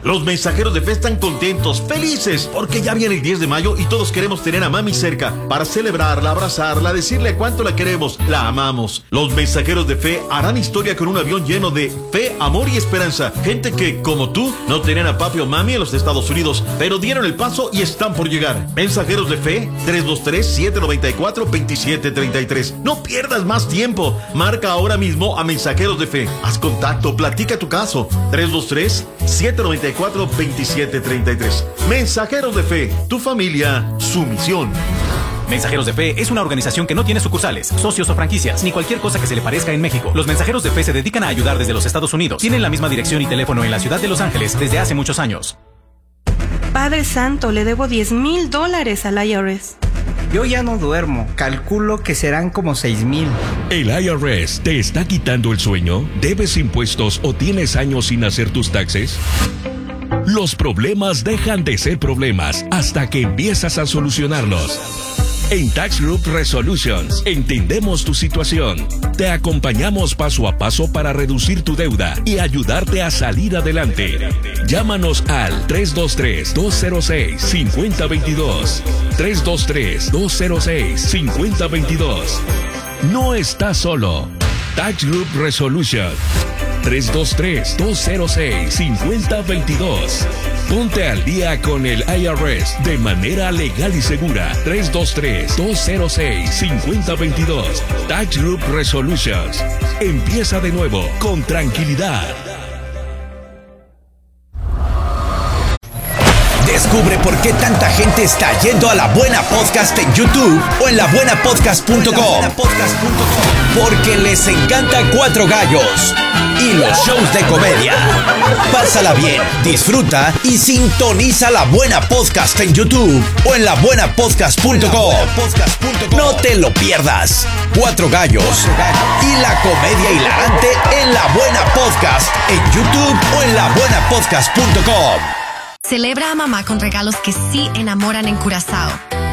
Los mensajeros de fe están contentos, felices, porque ya viene el 10 de mayo y todos queremos tener a mami cerca para celebrarla, abrazarla, decirle cuánto la queremos, la amamos. Los mensajeros de fe harán historia con un avión lleno de fe, amor y esperanza. Gente que, como tú, no tenían a papi o mami en los Estados Unidos, pero dieron el paso y están por llegar. Mensajeros de fe, 323-794-2733. No pierdas más tiempo. Marca ahora mismo a Mensajeros de Fe. Haz contacto, platica tu caso. 323-794-2733. Mensajeros de Fe, tu familia, su misión. Mensajeros de Fe es una organización que no tiene sucursales, socios o franquicias, ni cualquier cosa que se le parezca en México. Los Mensajeros de Fe se dedican a ayudar desde los Estados Unidos. Tienen la misma dirección y teléfono en la ciudad de Los Ángeles desde hace muchos años. Padre Santo, le debo $10,000 al IRS. Yo ya no duermo. Calculo que serán como 6,000. ¿El IRS te está quitando el sueño? ¿Debes impuestos o tienes años sin hacer tus taxes? Los problemas dejan de ser problemas hasta que empiezas a solucionarlos. En Tax Group Resolutions entendemos tu situación. Te acompañamos paso a paso para reducir tu deuda y ayudarte a salir adelante. Llámanos al 323-206-5022. 323-206-5022. No estás solo. Tax Group Resolution. 323-206-5022. Ponte al día con el IRS de manera legal y segura. 323-206-5022. Tax Group Resolutions. Empieza de nuevo con tranquilidad. Descubre por qué tanta gente está yendo a La Buena Podcast en YouTube o en labuenapodcast.com. Porque les encanta Cuatro Gallos y los shows de comedia. Pásala bien, disfruta y sintoniza La Buena Podcast en YouTube o en labuenapodcast.com. No te lo pierdas. Cuatro Gallos y la comedia hilarante en La Buena Podcast en YouTube o en labuenapodcast.com. Celebra a mamá con regalos que sí enamoran en Curazao.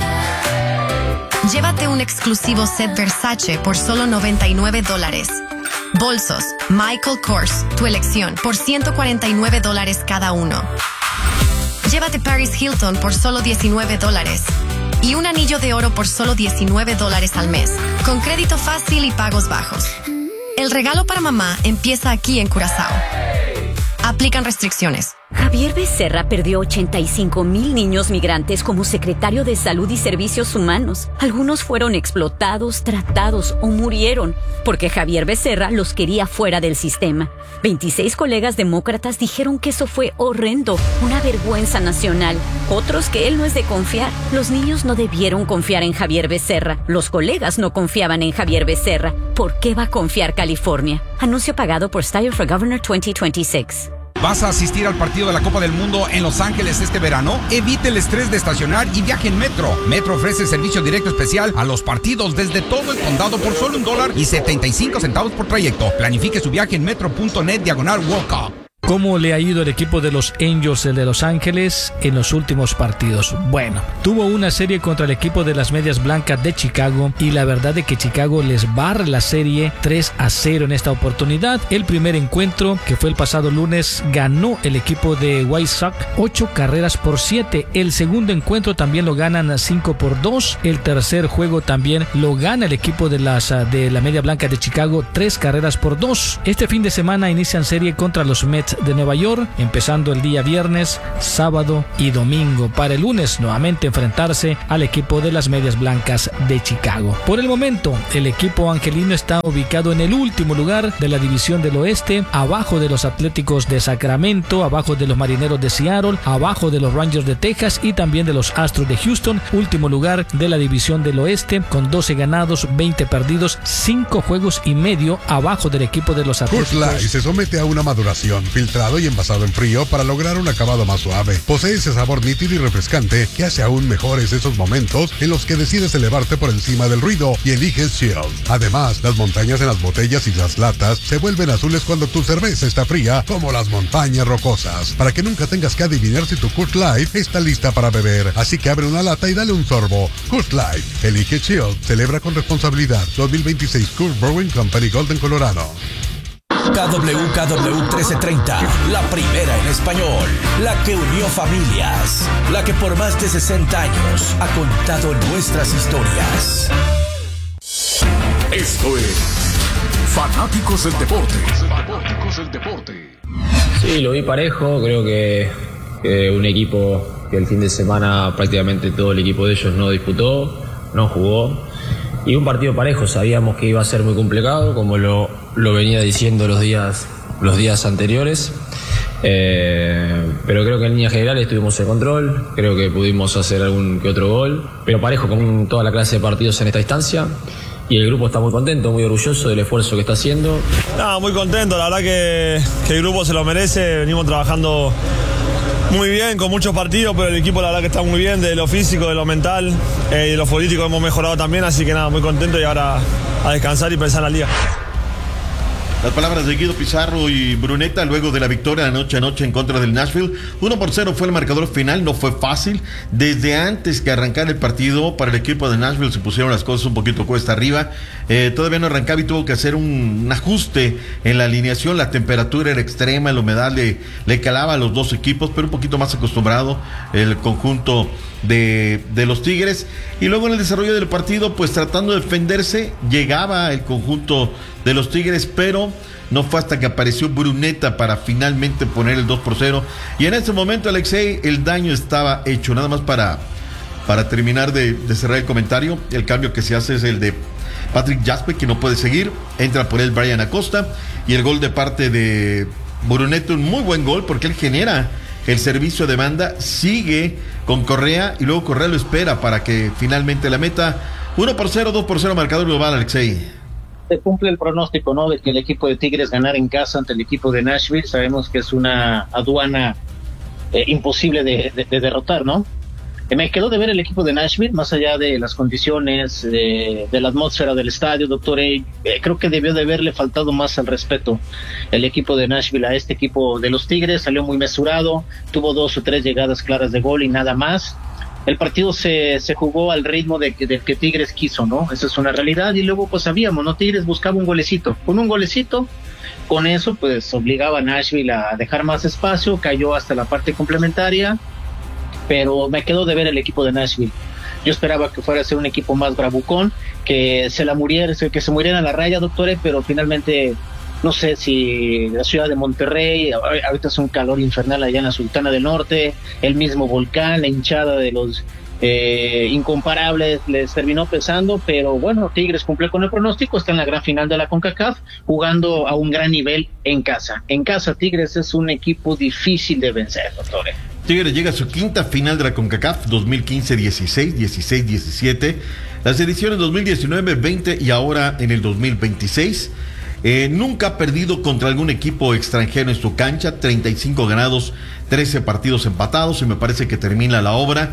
Llévate un exclusivo set Versace por solo $99. Bolsos Michael Kors, tu elección, por $149 cada uno. Llévate Paris Hilton por solo $19. Y un anillo de oro por solo $19 al mes, con crédito fácil y pagos bajos. El regalo para mamá empieza aquí en Curazao. Aplican restricciones. Javier Becerra perdió 85,000 niños migrantes como secretario de Salud y Servicios Humanos. Algunos fueron explotados, tratados o murieron porque Javier Becerra los quería fuera del sistema. 26 colegas demócratas dijeron que eso fue horrendo, una vergüenza nacional. Otros que él no es de confiar. Los niños no debieron confiar en Javier Becerra. Los colegas no confiaban en Javier Becerra. ¿Por qué va a confiar California? Anuncio pagado por Style for Governor 2026. ¿Vas a asistir al partido de la Copa del Mundo en Los Ángeles este verano? Evite el estrés de estacionar y viaje en Metro. Metro ofrece servicio directo especial a los partidos desde todo el condado por solo $1.75 por trayecto. Planifique su viaje en metro.net/Walker. ¿Cómo le ha ido el equipo de los Angels de Los Ángeles en los últimos partidos? Bueno, tuvo una serie contra el equipo de las Medias Blancas de Chicago y la verdad es que Chicago les barre la serie 3-0 en esta oportunidad. El primer encuentro, que fue el pasado lunes, ganó el equipo de White Sox 8-7. El segundo encuentro también lo ganan 5-2. El tercer juego también lo gana el equipo de la Media Blanca de Chicago 3-2. Este fin de semana inician serie contra los Mets de Nueva York, empezando el día viernes, sábado y domingo, para el lunes nuevamente enfrentarse al equipo de las Medias Blancas de Chicago. Por el momento, el equipo angelino está ubicado en el último lugar de la división del oeste, abajo de los Atléticos de Sacramento, abajo de los Marineros de Seattle, abajo de los Rangers de Texas y también de los Astros de Houston. Último lugar de la división del oeste con 12 ganados, 20 perdidos, 5 juegos y medio abajo del equipo de los Atléticos. Coors Light se somete a una maduración, filtrado y envasado en frío para lograr un acabado más suave. Posee ese sabor nítido y refrescante que hace aún mejores esos momentos en los que decides elevarte por encima del ruido y eliges Chill. Además, las montañas en las botellas y las latas se vuelven azules cuando tu cerveza está fría, como las montañas rocosas. Para que nunca tengas que adivinar si tu Coors Light está lista para beber. Así que abre una lata y dale un sorbo. Coors Light, elige Chill. Celebra con responsabilidad. 2026 Coors Brewing Company, Golden, Colorado. KWKW 1330, la primera en español, la que unió familias, la que por más de 60 años ha contado nuestras historias. Esto es Fanáticos del Deporte. Sí, lo vi parejo, creo que un equipo que el fin de semana prácticamente todo el equipo de ellos no disputó, no jugó, y un partido parejo. Sabíamos que iba a ser muy complicado, como lo venía diciendo los días anteriores, pero creo que en líneas generales tuvimos el control, creo que pudimos hacer algún que otro gol, pero parejo con toda la clase de partidos en esta instancia. Y el grupo está muy contento, muy orgulloso del esfuerzo que está haciendo. Muy contento, la verdad que el grupo se lo merece. Venimos trabajando muy bien, con muchos partidos, pero el equipo la verdad que está muy bien, de lo físico, de lo mental y de lo político hemos mejorado también, así que nada, muy contento y ahora a descansar y pensar en la liga. Las palabras de Guido Pizarro y Brunetta luego de la victoria anoche en contra del Nashville. 1-0 fue el marcador final, no fue fácil. Desde antes que arrancara el partido para el equipo de Nashville se pusieron las cosas un poquito cuesta arriba. Todavía no arrancaba y tuvo que hacer un ajuste en la alineación. La temperatura era extrema, la humedad le calaba a los dos equipos, pero un poquito más acostumbrado el conjunto de los Tigres. Y luego en el desarrollo del partido, pues tratando de defenderse, llegaba el conjunto de los Tigres, pero no fue hasta que apareció Brunetta para finalmente poner el 2-0. Y en ese momento, Alexei, el daño estaba hecho. Nada más para terminar de cerrar el comentario, el cambio que se hace es el de Patrick Jaspe, que no puede seguir. Entra por él Brian Acosta. Y el gol de parte de Brunetta, un muy buen gol, porque él genera el servicio de banda, sigue con Correa y luego Correa lo espera para que finalmente la meta. 1-0, 2-0 marcador global, Alexei. Se cumple el pronóstico, ¿no?, de que el equipo de Tigres ganara en casa ante el equipo de Nashville. Sabemos que es una aduana imposible de derrotar, ¿no? Me quedó de ver el equipo de Nashville, más allá de las condiciones, de la atmósfera del estadio, doctor. Creo que debió de haberle faltado más al respeto el equipo de Nashville a este equipo de los Tigres. Salió muy mesurado, tuvo 2 o 3 llegadas claras de gol y nada más. El partido se jugó al ritmo del que Tigres quiso, ¿no? Esa es una realidad. Y luego pues sabíamos, ¿no? Tigres buscaba un golecito. Con un golecito, con eso pues obligaba a Nashville a dejar más espacio, cayó hasta la parte complementaria, pero me quedó de ver el equipo de Nashville. Yo esperaba que fuera a ser un equipo más bravucón, que se muriera en la raya, doctores, pero finalmente no sé si la ciudad de Monterrey, ahorita es un calor infernal allá en la Sultana del Norte, el mismo volcán, la hinchada de los incomparables les terminó pesando, pero bueno, Tigres cumple con el pronóstico, está en la gran final de la CONCACAF, jugando a un gran nivel en casa. En casa Tigres es un equipo difícil de vencer, doctores. Tigres llega a su quinta final de la CONCACAF 2015-16, 16-17, las ediciones 2019, 20 y ahora en el 2026. Nunca ha perdido contra algún equipo extranjero en su cancha, 35 ganados, 13 partidos empatados, y me parece que termina la obra.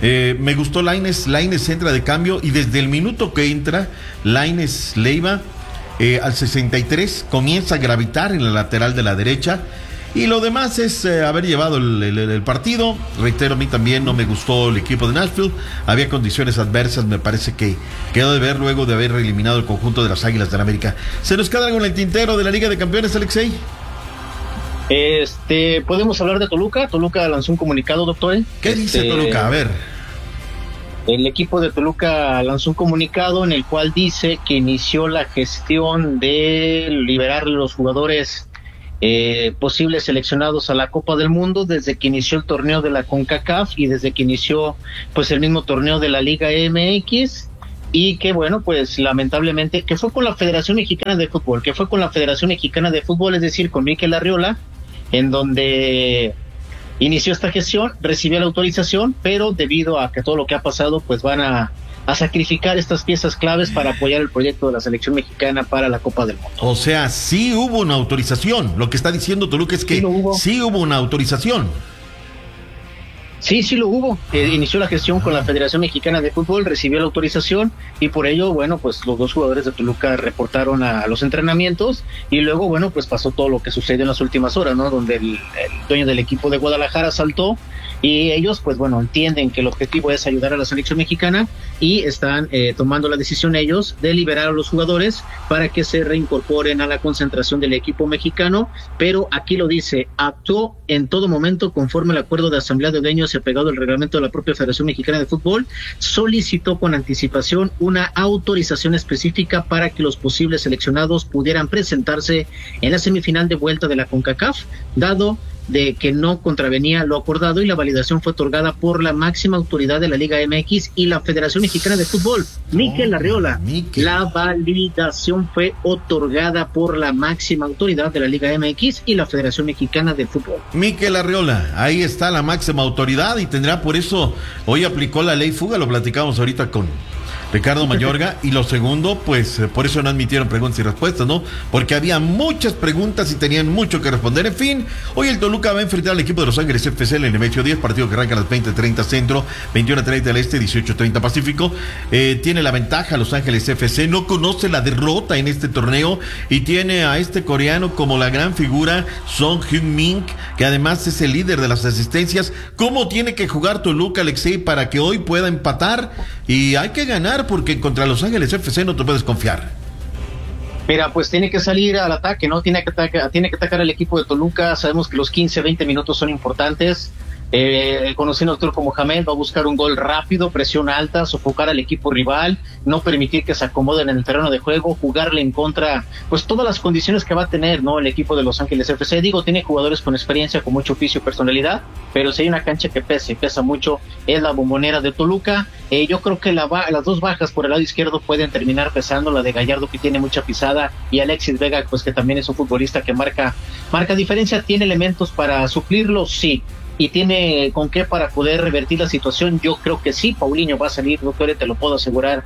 Me gustó Lainez entra de cambio y desde el minuto que entra, Lainez Leiva al 63 comienza a gravitar en la lateral de la derecha. Y lo demás es haber llevado el partido. Reitero, a mí también no me gustó el equipo de Nashville. Había condiciones adversas, me parece que quedó de ver luego de haber eliminado el conjunto de las Águilas del América. ¿Se nos queda algo en el tintero de la Liga de Campeones, Alexei? Podemos hablar de Toluca. Toluca lanzó un comunicado, doctor. ¿Qué dice Toluca? A ver. El equipo de Toluca lanzó un comunicado en el cual dice que inició la gestión de liberar los jugadores posibles seleccionados a la Copa del Mundo desde que inició el torneo de la CONCACAF y desde que inició pues el mismo torneo de la Liga MX, y que bueno, pues lamentablemente que fue con la Federación Mexicana de Fútbol, es decir, con Mikel Arriola, en donde inició esta gestión, recibió la autorización, pero debido a que todo lo que ha pasado, pues van a sacrificar estas piezas claves para apoyar el proyecto de la selección mexicana para la Copa del Mundo. O sea, sí hubo una autorización. Lo que está diciendo Toluca es que sí hubo una autorización. Sí lo hubo. Inició la gestión con la Federación Mexicana de Fútbol, recibió la autorización y por ello, bueno, pues los dos jugadores de Toluca reportaron a los entrenamientos y luego, bueno, pues pasó todo lo que sucedió en las últimas horas, ¿no? Donde el dueño del equipo de Guadalajara saltó Y ellos, pues bueno, entienden que el objetivo es ayudar a la selección mexicana y están tomando la decisión ellos de liberar a los jugadores para que se reincorporen a la concentración del equipo mexicano, pero aquí lo dice, actuó en todo momento conforme al acuerdo de asamblea de dueños y apegado al reglamento de la propia Federación Mexicana de Fútbol, solicitó con anticipación una autorización específica para que los posibles seleccionados pudieran presentarse en la semifinal de vuelta de la CONCACAF, dado de que no contravenía lo acordado, y la validación fue otorgada por la máxima autoridad de la Liga MX y la Federación Mexicana de Fútbol, Mikel Arriola. La validación fue otorgada por la máxima autoridad de la Liga MX y la Federación Mexicana de Fútbol. Mikel Arriola, ahí está la máxima autoridad y tendrá por eso, hoy aplicó la ley fuga, lo platicamos ahorita con Ricardo Mayorga. Y lo segundo, pues por eso no admitieron preguntas y respuestas, ¿no? Porque había muchas preguntas y tenían mucho que responder. En fin, hoy el Toluca va a enfrentar al equipo de Los Ángeles FC en el Nemesio 10, partido que arranca a las 20:30 centro, 21:30 del este, 18:30 pacífico. Tiene la ventaja Los Ángeles FC, no conoce la derrota en este torneo y tiene a este coreano como la gran figura, Son Heung-min, que además es el líder de las asistencias. ¿Cómo tiene que jugar Toluca, Alexei, para que hoy pueda empatar? Y hay que ganar, porque contra Los Ángeles FC no te puedes confiar. Mira, pues tiene que salir al ataque, ¿no? Tiene que atacar al equipo de Toluca. Sabemos que los 15-20 minutos son importantes. Conociendo al turco Mohamed, va a buscar un gol rápido, presión alta, sofocar al equipo rival, no permitir que se acomoden en el terreno de juego, jugarle en contra, pues todas las condiciones que va a tener, ¿no? El equipo de Los Ángeles FC. Digo, tiene jugadores con experiencia, con mucho oficio y personalidad, pero si hay una cancha que pesa mucho, es la Bombonera de Toluca. Yo creo que las dos bajas por el lado izquierdo pueden terminar pesando, la de Gallardo, que tiene mucha pisada, y Alexis Vega, pues que también es un futbolista que marca diferencia. ¿Tiene elementos para suplirlo? Sí. ¿Y tiene con qué para poder revertir la situación? Yo creo que sí. Paulinho va a salir, doctor, te lo puedo asegurar,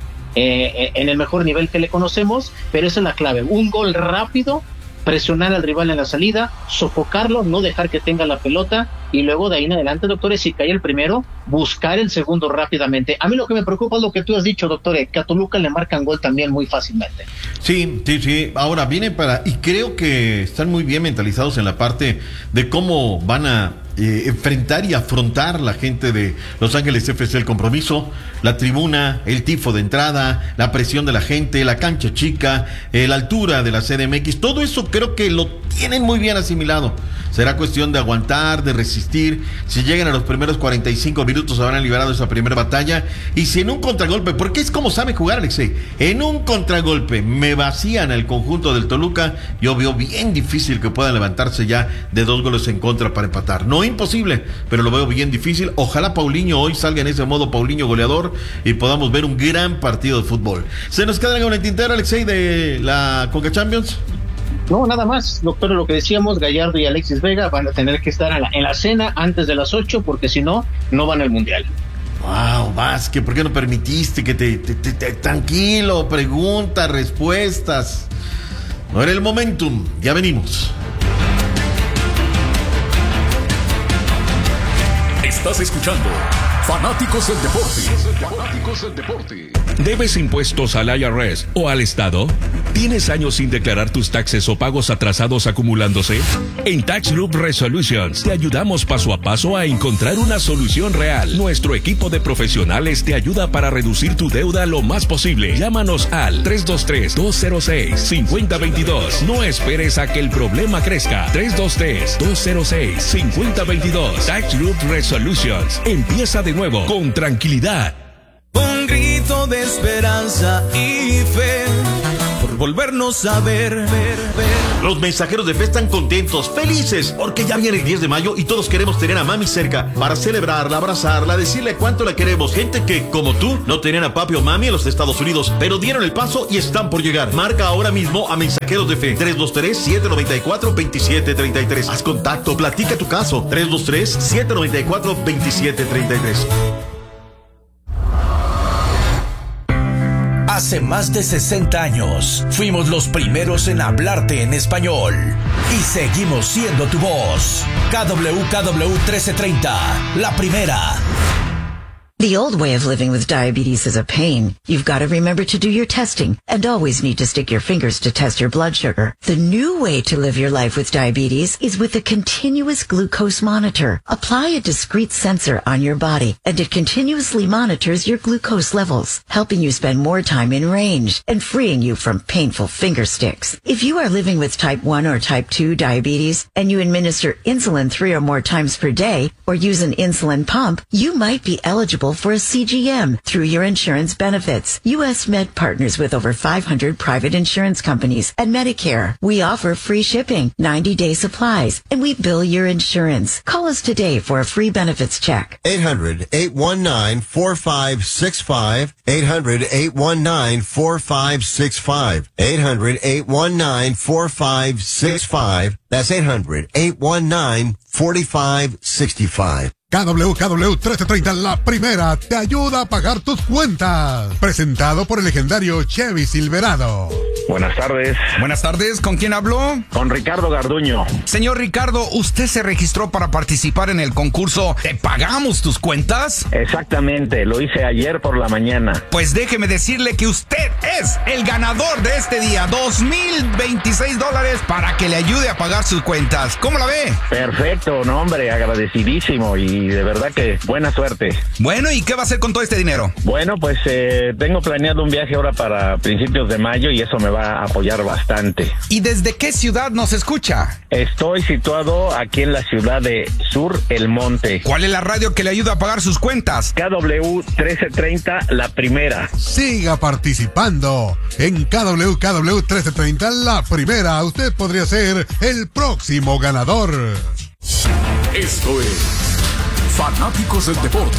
en el mejor nivel que le conocemos, pero esa es la clave. Un gol rápido, presionar al rival en la salida, sofocarlo, no dejar que tenga la pelota, y luego de ahí en adelante, doctores, si cae el primero, buscar el segundo rápidamente. A mí lo que me preocupa es lo que tú has dicho, doctores, que a Toluca le marcan gol también muy fácilmente. Sí. Ahora viene y creo que están muy bien mentalizados en la parte de cómo van a enfrentar y afrontar la gente de Los Ángeles FC el compromiso, la tribuna, el tifo de entrada, la presión de la gente, la cancha chica, la altura de la CDMX, todo eso creo que lo tienen muy bien asimilado. Será cuestión de aguantar, de resistir. Si llegan a los primeros 45 minutos habrán liberado esa primera batalla, y si en un contragolpe, porque es como sabe jugar Alexei, en un contragolpe me vacían el conjunto del Toluca, yo veo bien difícil que puedan levantarse ya de 2 goles en contra para empatar. No imposible, pero lo veo bien difícil. Ojalá Paulinho hoy salga en ese modo Paulinho goleador y podamos ver un gran partido de fútbol. ¿Se nos queda algo en el tintero, Alexei, de la Conca Champions? No, nada más, doctor, lo que decíamos, Gallardo y Alexis Vega van a tener que estar en la cena antes de las 8, porque si no, no van al Mundial. Wow, Vázquez, ¿por qué no permitiste que tranquilo, preguntas, respuestas? No era el momentum, ya venimos. Estás escuchando Fanáticos del Deporte. ¿Debes impuestos al IRS o al Estado? ¿Tienes años sin declarar tus taxes o pagos atrasados acumulándose? En Tax Loop Resolutions te ayudamos paso a paso a encontrar una solución real. Nuestro equipo de profesionales te ayuda para reducir tu deuda lo más posible. Llámanos al 323-206-5022. No esperes a que el problema crezca. 323-206-5022. Tax Loop Resolutions. Empieza de nuevo con tranquilidad. Un grito de esperanza y fe por volvernos a ver. Los mensajeros de fe están contentos, felices, porque ya viene el 10 de mayo y todos queremos tener a mami cerca para celebrarla, abrazarla, decirle cuánto la queremos. Gente que, como tú, no tenían a papi o mami en los Estados Unidos, pero dieron el paso y están por llegar. Marca ahora mismo a Mensajeros de Fe, 323-794-2733. Haz contacto, platica tu caso, 323-794-2733. Hace más de 60 años, fuimos los primeros en hablarte en español. Y seguimos siendo tu voz. KWKW 1330, la primera. The old way of living with diabetes is a pain. You've got to remember to do your testing and always need to stick your fingers to test your blood sugar. The new way to live your life with diabetes is with a continuous glucose monitor. Apply a discrete sensor on your body and it continuously monitors your glucose levels, helping you spend more time in range and freeing you from painful finger sticks. If you are living with type 1 or type 2 diabetes and you administer insulin 3 or more times per day or use an insulin pump, you might be eligible for a CGM through your insurance benefits. U.S. Med partners with over 500 private insurance companies and Medicare. We offer free shipping, 90-day supplies, and we bill your insurance. Call us today for a free benefits check. 800-819-4565. 800-819-4565. 800-819-4565. That's 800-819-4565. KW 1330, la primera, te ayuda a pagar tus cuentas. Presentado por el legendario Chevy Silverado. Buenas tardes. Buenas tardes, ¿con quién habló? Con Ricardo Garduño. Señor Ricardo, ¿usted se registró para participar en el concurso ¿Te pagamos tus cuentas? Exactamente, lo hice ayer por la mañana. Pues déjeme decirle que usted es el ganador de este día, $2,026 para que le ayude a pagar sus cuentas. ¿Cómo la ve? Perfecto, no hombre, agradecidísimo y de verdad que buena suerte. Bueno, ¿y qué va a hacer con todo este dinero? Bueno, pues tengo planeado un viaje ahora para principios de mayo y eso me va a apoyar bastante. ¿Y desde qué ciudad nos escucha? Estoy situado aquí en la ciudad de Sur El Monte. ¿Cuál es la radio que le ayuda a pagar sus cuentas? KW 1330, la primera. Siga participando en KW 1330, la primera. Usted podría ser el próximo ganador. Esto es Fanáticos del Deporte.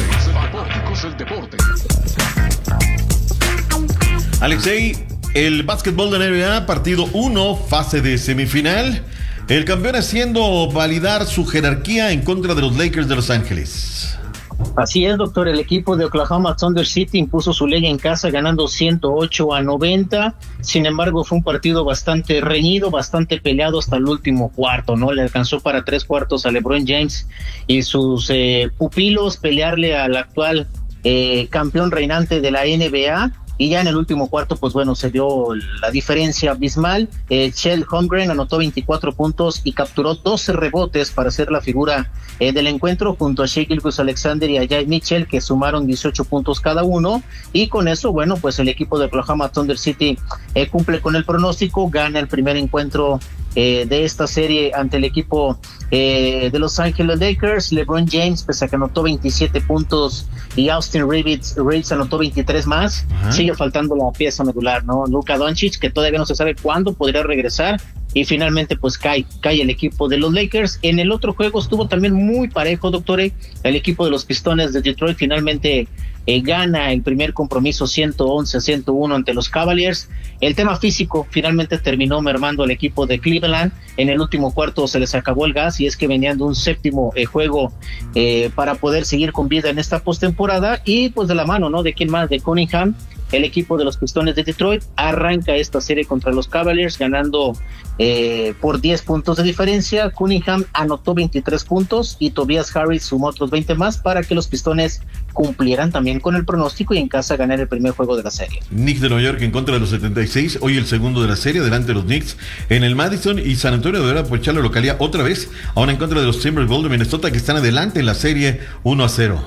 Alexei, el básquetbol de la NBA, partido 1, fase de semifinal. El campeón haciendo validar su jerarquía en contra de los Lakers de Los Ángeles. Así es, doctor. El equipo de Oklahoma Thunder City impuso su ley en casa ganando 108-90. Sin embargo, fue un partido bastante reñido, bastante peleado hasta el último cuarto, ¿no? Le alcanzó para 3 cuartos a LeBron James y sus pupilos pelearle al actual campeón reinante de la NBA. Y ya en el último cuarto, pues bueno, se dio la diferencia abismal. Chet Holmgren anotó 24 puntos y capturó 12 rebotes para ser la figura del encuentro, junto a Shai Gilgeous-Alexander y a Jay Mitchell, que sumaron 18 puntos cada uno. Y con eso, bueno, pues el equipo de Oklahoma Thunder City cumple con el pronóstico, gana el primer encuentro de esta serie ante el equipo de Los Ángeles Lakers. LeBron James, pese a que anotó 27 puntos, y Austin Reeves anotó 23 más. Sigue faltando la pieza medular, ¿no? Luka Doncic, que todavía no se sabe cuándo podría regresar, y finalmente pues cae el equipo de los Lakers. En el otro juego estuvo también muy parejo, doctores. El equipo de los Pistones de Detroit finalmente gana el primer compromiso 111-101 ante los Cavaliers. El tema físico finalmente terminó mermando al equipo de Cleveland. En el último cuarto se les acabó el gas, y es que venían de un séptimo juego para poder seguir con vida en esta postemporada, y pues de la mano, ¿no? ¿De quién más? De Cunningham. El equipo de los Pistones de Detroit arranca esta serie contra los Cavaliers ganando por 10 puntos de diferencia. Cunningham anotó 23 puntos y Tobias Harris sumó otros 20 más para que los Pistones cumplieran también con el pronóstico y en casa ganar el primer juego de la serie. Knicks de Nueva York en contra de los 76, hoy el segundo de la serie, delante de los Knicks en el Madison, y San Antonio deberá aprovechar la localidad otra vez, ahora en contra de los Timberwolves de Minnesota, que están adelante en la serie 1-0.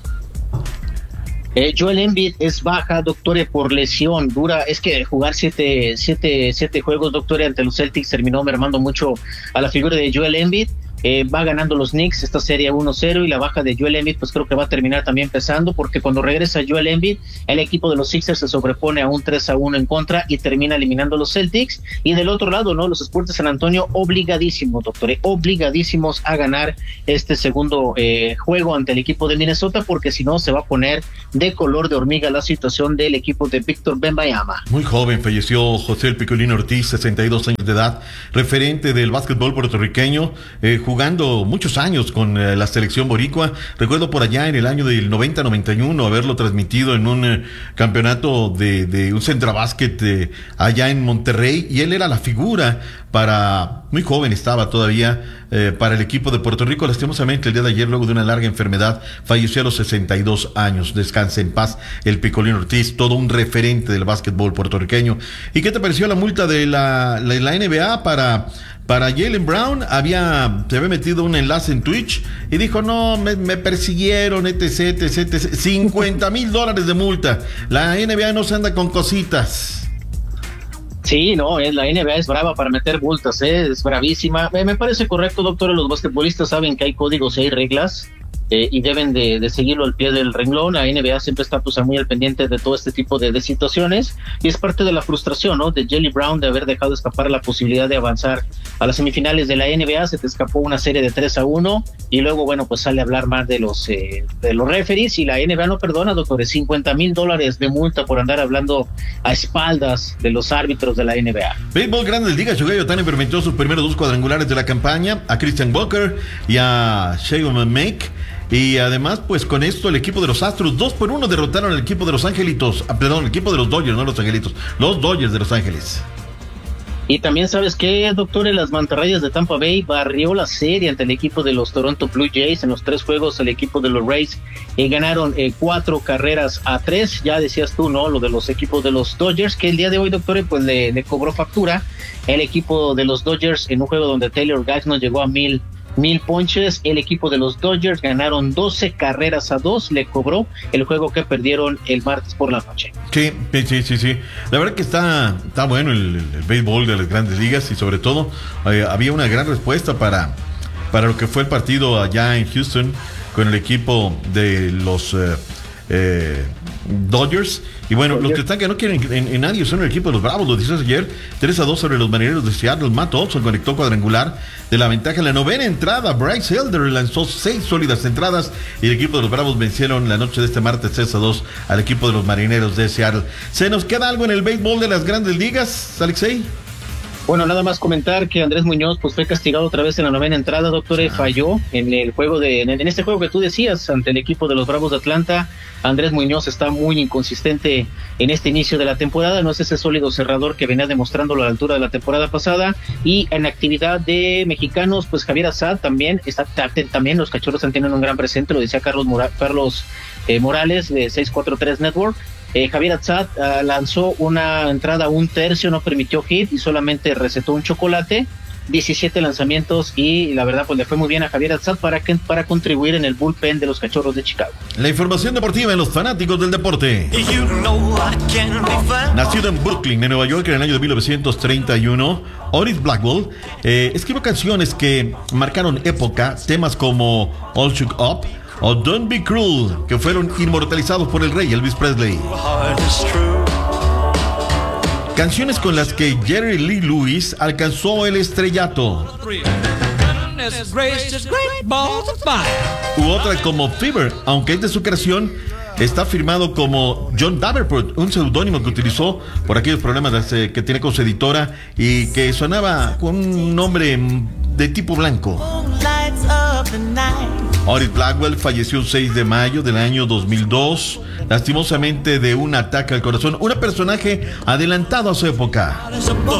Joel Embiid es baja, doctores, por lesión dura. Es que jugar siete juegos, doctores, ante los Celtics terminó mermando mucho a la figura de Joel Embiid. Va ganando los Knicks esta serie 1-0, y la baja de Joel Embiid pues creo que va a terminar también pesando, porque cuando regresa Joel Embiid el equipo de los Sixers se sobrepone a un 3-1 en contra y termina eliminando a los Celtics. Y del otro lado, ¿no? Los Spurs de San Antonio obligadísimos, doctor, obligadísimos a ganar este segundo juego ante el equipo de Minnesota, porque si no se va a poner de color de hormiga la situación del equipo de Víctor Wembanyama. Muy joven falleció José El Picolín Ortiz, 62 años de edad, referente del básquetbol puertorriqueño, jugando muchos años con la selección boricua. Recuerdo por allá en el año del 90-91 haberlo transmitido en un campeonato de un centrabásquet allá en Monterrey, y él era la figura muy joven estaba todavía, para el equipo de Puerto Rico. Lastimosamente el día de ayer, luego de una larga enfermedad, falleció a los 62 años. Descanse en paz el Picolín Ortiz, todo un referente del básquetbol puertorriqueño. ¿Y qué te pareció la multa de la NBA para Jaylen Brown? Se había metido un enlace en Twitch y dijo, no, me persiguieron, etc. $50,000 de multa. La NBA no se anda con cositas. Sí, no, la NBA es brava para meter multas, es bravísima. Me parece correcto, doctor. Los basquetbolistas saben que hay códigos y hay reglas, y deben de seguirlo al pie del renglón. La NBA siempre está muy al pendiente de todo este tipo de situaciones, y es parte de la frustración, ¿no?, de Jaylen Brown, de haber dejado escapar la posibilidad de avanzar a las semifinales de la NBA. Se te escapó una serie de 3-1, y luego, bueno, pues sale a hablar más de los referees, y la NBA no perdona, doctores. $50,000 de multa por andar hablando a espaldas de los árbitros de la NBA. Béisbol Grandes Ligas, Shohei Ohtani permitió sus primeros 2 cuadrangulares de la campaña a Christian Walker y a Shohei Make. Y además, pues con esto el equipo de los Astros 2-1 derrotaron al equipo de los Angelitos. El equipo de los Dodgers, no los Angelitos, los Dodgers de Los Ángeles. Y también, ¿sabes qué, doctor? En las mantarrayas de Tampa Bay barrió la serie ante el equipo de los Toronto Blue Jays. En los 3 juegos el equipo de los Rays ganaron 4-3. Ya decías tú, ¿no?, lo de los equipos de los Dodgers, que el día de hoy, doctor, pues le cobró factura el equipo de los Dodgers en un juego donde Taylor Gagnon llegó a 1000 ponches. El equipo de los Dodgers ganaron 12-2, le cobró el juego que perdieron el martes por la noche. Sí. La verdad que está bueno el béisbol de las Grandes Ligas, y sobre todo había una gran respuesta para lo que fue el partido allá en Houston con el equipo de los Dodgers. Y bueno, los que no quieren en nadie son el equipo de los Bravos. Lo dices ayer, 3-2 sobre los Marineros de Seattle. Matt Olson conectó cuadrangular de la ventaja en la 9ª entrada. Bryce Elder lanzó 6 sólidas entradas, y el equipo de los Bravos vencieron la noche de este martes 3-2 al equipo de los Marineros de Seattle. ¿Se nos queda algo en el béisbol de las Grandes Ligas, Alexei? Bueno, nada más comentar que Andrés Muñoz pues fue castigado otra vez en la 9ª entrada, doctor. Falló en el juego en este juego que tú decías ante el equipo de los Bravos de Atlanta. Andrés Muñoz está muy inconsistente en este inicio de la temporada, no es ese sólido cerrador que venía demostrando a la altura de la temporada pasada. Y en actividad de mexicanos, pues Javier Assad también también los Cachorros han tenido un gran presente, lo decía Carlos Morales de 643 Network. Javier Assad lanzó una entrada 1/3, no permitió hit y solamente recetó un chocolate, 17 lanzamientos, y la verdad pues le fue muy bien a Javier Assad para contribuir en el bullpen de los Cachorros de Chicago. La información deportiva en los fanáticos del deporte. Nacido en Brooklyn, en Nueva York, en el año de 1931, Otis Blackwell escribió canciones que marcaron época, temas como All Shook Up o Don't Be Cruel, que fueron inmortalizados por el rey Elvis Presley. Canciones con las que Jerry Lee Lewis alcanzó el estrellato. U otra como Fever, aunque es de su creación, está firmado como John Davenport, un seudónimo que utilizó por aquellos problemas que tiene con su editora y que sonaba con un nombre de tipo blanco. Otis Blackwell falleció el 6 de mayo del año 2002, lastimosamente de un ataque al corazón. Un personaje adelantado a su época.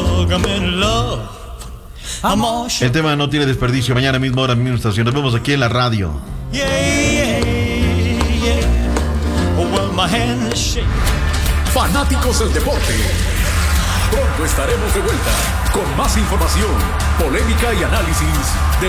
El tema no tiene desperdicio. Mañana mismo hora, misma estación. Nos vemos aquí en la radio. Fanáticos del deporte. Pronto estaremos de vuelta con más información, polémica y análisis de